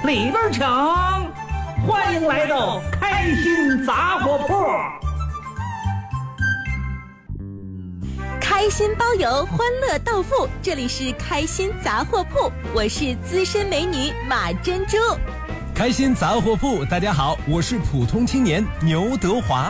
里边请，欢迎来到开心杂货铺。 开心包邮，欢乐到付，这里是开心杂货铺，我是资深美女马珍珠。 开心杂货铺，大家好，我是普通青年牛德华。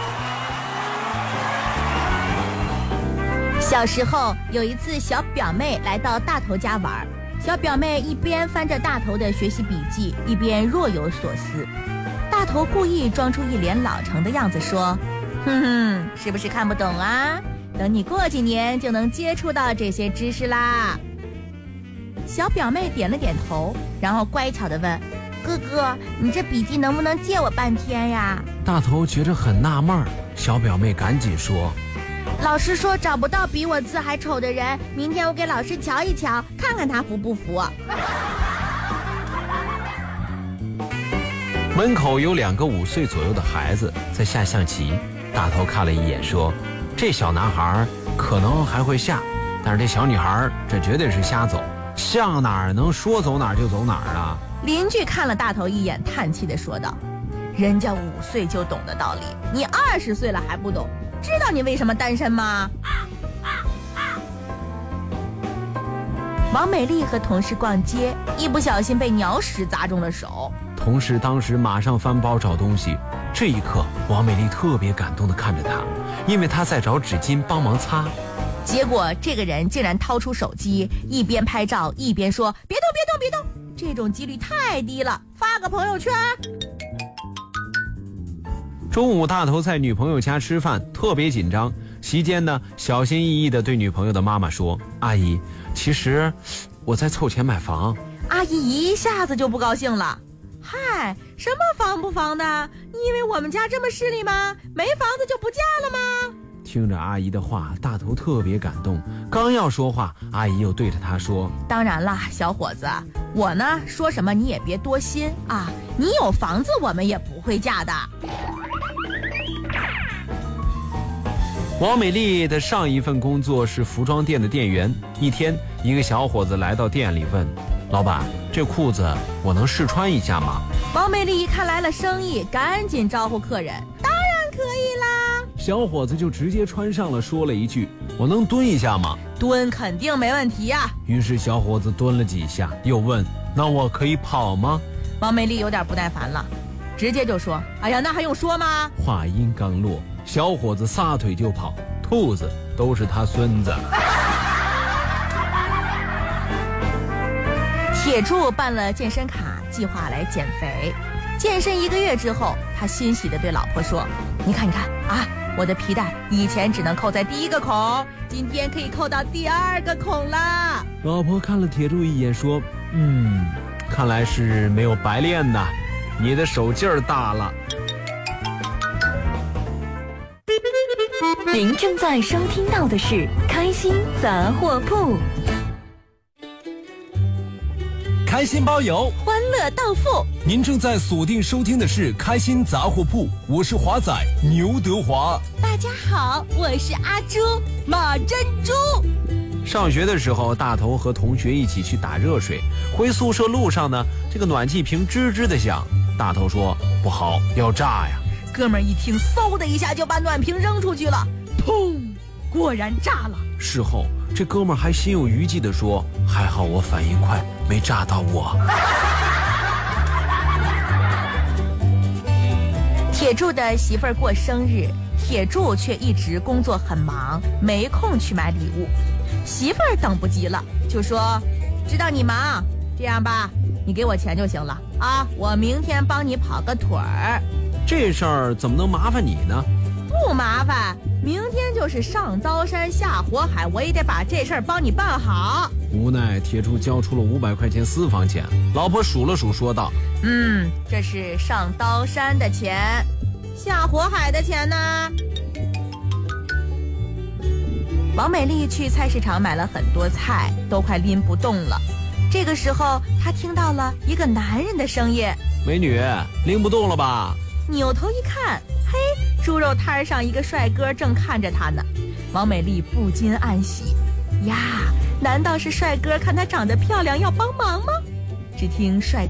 小时候有一次，小表妹来到大头家玩，小表妹一边翻着大头的学习笔记，一边若有所思。大头故意装出一脸老成的样子说：“哼哼，是不是看不懂啊？等你过几年就能接触到这些知识啦。”小表妹点了点头，然后乖巧地问：“哥哥，你这笔记能不能借我半天呀？” 大头觉着很纳闷，小表妹赶紧说：“ 老师说找不到比我字还丑的人，明天我给老师瞧一瞧，看看他服不服。” 门口有2个5岁左右的孩子在下象棋，大头看了一眼说：“这小男孩可能还会下，但是这小女孩这绝对是瞎走，向哪儿能说走哪儿就走哪儿啊？” 邻居看了大头一眼，叹气地说道：“人家5岁就懂的道理，你20岁了还不懂，知道你为什么单身吗？”王美丽和同事逛街，一不小心被鸟屎砸中了手。 同事当时马上翻包找东西，这一刻王美丽特别感动地看着他，因为他在找纸巾帮忙擦。 结果这个人竟然掏出手机，一边拍照一边说：“别动别动别动，这种几率太低了，发个朋友圈。” 中午大头在女朋友家吃饭，特别紧张，席间呢小心翼翼地对女朋友的妈妈说：“阿姨，其实我在凑钱买房。” 阿姨一下子就不高兴了：“嗨，什么房不房的？你以为我们家这么势利吗？没房子就不嫁了吗？” 听着阿姨的话，大头特别感动，刚要说话，阿姨又对着他说：“ 当然啦，小伙子，我呢说什么你也别多心啊，你有房子我们也不会嫁的。” 王美丽的上一份工作是服装店的店员。一天，一个小伙子来到店里问：“老板，这裤子我能试穿一下吗？” 王美丽一看来了生意，赶紧招呼客人：“当然可以啦！” 小伙子就直接穿上了，说了一句：“我能蹲一下吗？”“ 蹲肯定没问题呀。” 于是小伙子蹲了几下，又问：“那我可以跑吗？” 王美丽有点不耐烦了，直接就说：“哎呀，那还用说吗？” 话音刚落，小伙子撒腿就跑，兔子都是他孙子。 铁柱办了健身卡，计划来减肥。健身1个月之后，他欣喜地对老婆说：“你看啊，我的皮带以前只能扣在第1个孔，今天可以扣到第2个孔啦。” 老婆看了铁柱一眼说：“看来是没有白练呐，你的手劲儿大了。” 您正在收听到的是开心杂货铺。 开心包邮， 欢乐到付。 您正在锁定收听的是开心杂货铺，我是华仔牛德华。 大家好，我是阿朱马珍珠。 上学的时候，大头和同学一起去打热水，回宿舍路上呢，这个暖气瓶吱吱的响。大头说：“不好，要炸呀！” 哥们儿一听，嗖的一下就把暖瓶扔出去了，砰！果然炸了。 事后，这哥们儿还心有余悸地说：“还好我反应快，没炸到我。” 铁柱的媳妇儿过生日，铁柱却一直工作很忙，没空去买礼物。媳妇儿等不及了，就说：“知道你忙，这样吧，你给我钱就行了啊，我明天帮你跑个腿儿。” 这事儿怎么能麻烦你呢？ 不麻烦，明天就是上刀山下火海，我也得把这事儿帮你办好。 无奈铁柱交出了500块钱私房钱，老婆数了数说道：“ 这是上刀山的钱，下火海的钱呢？”王美丽去菜市场买了很多菜，都快拎不动了。这个时候，她听到了一个男人的声音：“ 美女，拎不动了吧？” 扭头一看，嘿，猪肉摊上一个帅哥正看着她呢。王美丽不禁暗喜：呀，难道是帅哥看她长得漂亮要帮忙吗？只听帅